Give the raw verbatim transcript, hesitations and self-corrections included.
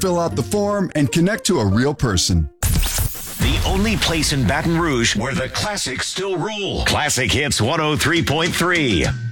Fill out the form and connect to a real person. The only place in Baton Rouge where the classics still rule. Classic Hits one oh three point three.